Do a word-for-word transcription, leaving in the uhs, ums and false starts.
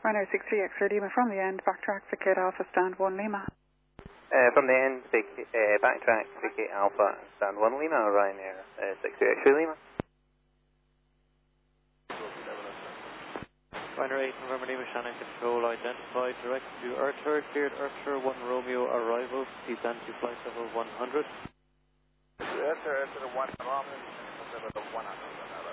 Ryanair six three X-ray Lima from the end, backtrack, Vacate Alpha, stand one Lima. Uh, from the end, uh, backtrack, Vacate Alpha, stand one Lima, Ryanair uh, six three X-ray Lima. Ryanair eight November Lima, Shannon control identified, direct to Earthshire, cleared Earthshire, one Romeo arrival, descend to flight level one hundred. Earthshire, Earthshire, one Romeo, level one hundred.